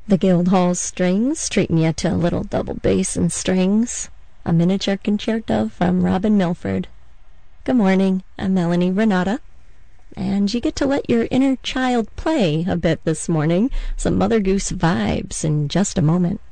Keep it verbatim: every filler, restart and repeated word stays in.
The Guildhall Strings treating you to a little double bass and strings, a miniature concerto from Robin Milford. Good morning, I'm Melanie Renata, and you get to let your inner child play a bit this morning. Some Mother Goose vibes in just a moment.